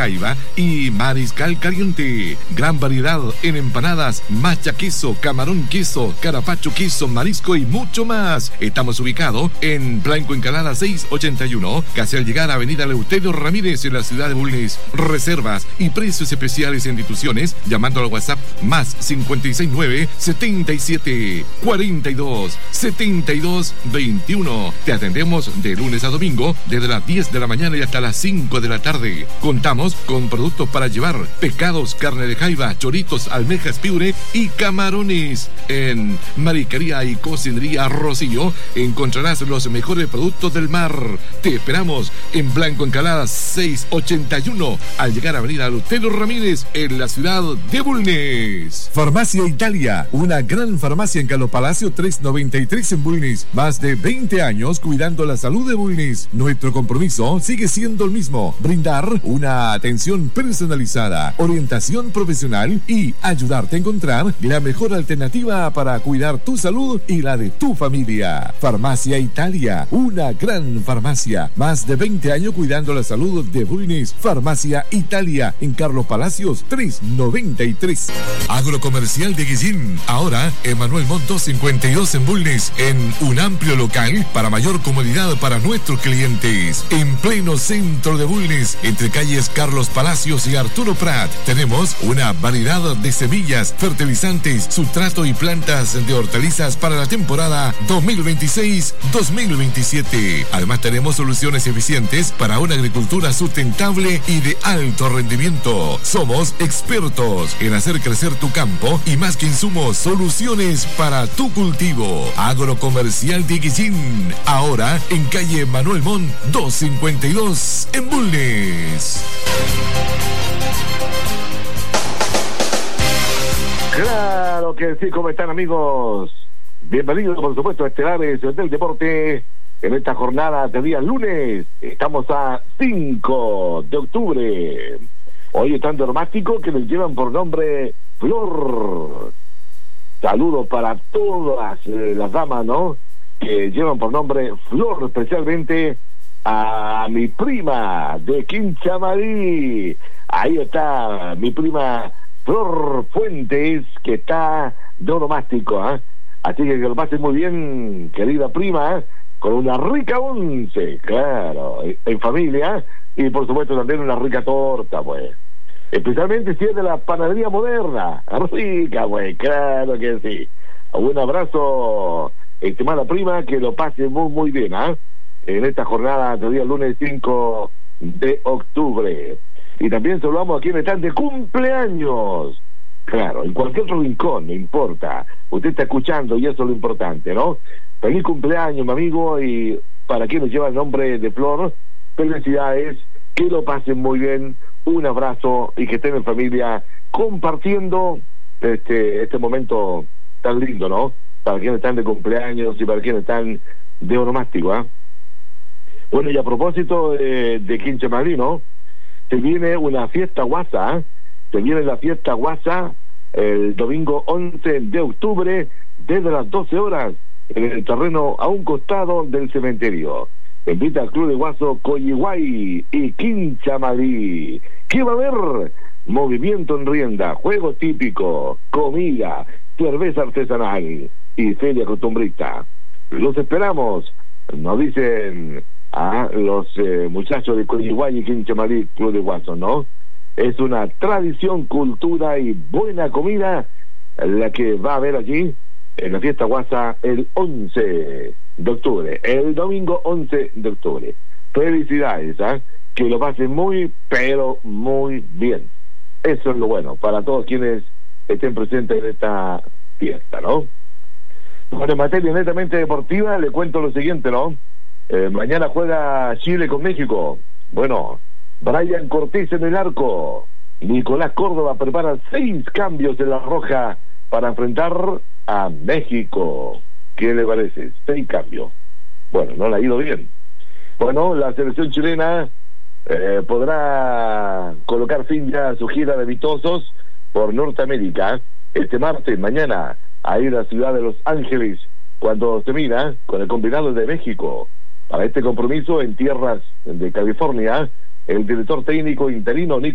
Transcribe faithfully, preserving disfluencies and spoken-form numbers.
Jaiba y Mariscal Caliente. Gran variedad en empanadas, macha queso, camarón queso, carapacho queso, marisco y mucho más. Estamos ubicados en Blanco Encalada seiscientos ochenta y uno, casi al llegar a Avenida Eleuterio Ramírez en la ciudad de Bulnes. Reservas y precios especiales en instituciones llamando al WhatsApp más cincuenta y seis nueve, setenta y siete, cuarenta y dos, setenta y dos, veintiuno. Te atendemos de lunes a domingo desde las diez de la mañana y hasta las cinco de la tarde. Contamos con productos para llevar, pescados, carne de jaiba, choritos, almejas, piure y camarones. En Marisquería y Cocinería Rocío encontrarás los mejores productos del mar. Te esperamos en Blanco Encalada seiscientos ochenta y uno al llegar a Avenida Eleuterio Ramírez en la ciudad de Bulnes. Farmacia Italia, una gran farmacia en Carlos Palacio trescientos noventa y tres en Bulnes. Más de veinte años cuidando la salud de Bulnes. Nuestro compromiso sigue siendo el mismo: brindar una atención personalizada, orientación profesional y ayudarte a encontrar la mejor alternativa para cuidar tu salud y la de tu familia. Farmacia Italia, una gran farmacia. Más de veinte años cuidando la salud de Bulnes. Farmacia Italia en Carlos Palacios trescientos noventa y tres. Agrocomercial de Guillín, ahora Emanuel Montt doscientos cincuenta y dos en Bulnes, en un amplio local para mayor comodidad para nuestros clientes. En pleno centro de Bulnes, entre calles Carlos Palacios y Arturo Prat, tenemos una variedad de semillas, fertilizantes, sustrato y plantas de hortalizas para la temporada dos mil veintiséis dos mil veintisiete. Además tenemos soluciones eficientes para una agricultura sustentable y de alto rendimiento. Somos expertos en hacer crecer tu campo y, más que insumos, soluciones para tu cultivo. Agrocomercial de Guillín, ahora en calle Manuel Montt doscientos cincuenta y dos en Bulnes. Claro que sí, ¿cómo están, amigos? Bienvenidos, por supuesto, a Estelares del Deporte en esta jornada de día lunes. Estamos a cinco de octubre. Hoy están dramáticos que les llevan por nombre Flor. Saludos para todas eh, las damas, ¿no?, que llevan por nombre Flor, especialmente a mi prima de Quinchamalí. Ahí está mi prima Flor Fuentes, que está de onomástico, ¿eh? Así que que lo pasen muy bien, querida prima, ¿eh? Con una rica once, claro, en familia, y por supuesto también una rica torta, pues. Especialmente si es de la panadería moderna, rica, pues, claro que sí. Un abrazo, estimada prima, que lo pase muy, muy bien, ¿eh? En esta jornada de día lunes cinco de octubre. Y también saludamos a quienes están de cumpleaños. Claro, en cualquier otro rincón, no importa. Usted está escuchando y eso es lo importante, ¿no? Feliz cumpleaños, mi amigo, y para quienes lleva el nombre de Flor, felicidades, que lo pasen muy bien, un abrazo y que estén en familia compartiendo este, este momento tan lindo, ¿no? Para quienes están de cumpleaños y para quienes están de onomástico, ¿eh? Bueno, y a propósito de, de Quinchamalí, ¿no?, se viene una fiesta guasa, ¿eh? Se viene la fiesta guasa el domingo once de octubre desde las doce horas en el terreno a un costado del cementerio. Invita al Club de Guaso Coyihuay y Quinchamalí. ¿Qué va a haber? Movimiento en rienda, juegos típicos, comida, cerveza artesanal y feria costumbrista. Los esperamos, nos dicen a los eh, muchachos de Coyihuay y Quinchamalí, Club de Guaso, ¿no? Es una tradición, cultura y buena comida la que va a haber allí en la fiesta guasa el once de octubre, el domingo once de octubre. Felicidades, ¿eh? Que lo pasen muy, pero muy bien. Eso es lo bueno para todos quienes estén presentes en esta fiesta, ¿no? Bueno, en materia netamente deportiva le cuento lo siguiente, ¿no? Eh, mañana juega Chile con México. Bueno, Brian Cortés en el arco. Nicolás Córdoba prepara seis cambios en la roja para enfrentar a México. ¿Qué le parece? Seis cambios. Bueno, no le ha ido bien. Bueno, la selección chilena eh, podrá colocar fin ya a su gira de amistosos por Norteamérica este martes, mañana, a ir a la ciudad de Los Ángeles, cuando se mira con el combinado de México. Para este compromiso en tierras de California, el director técnico interino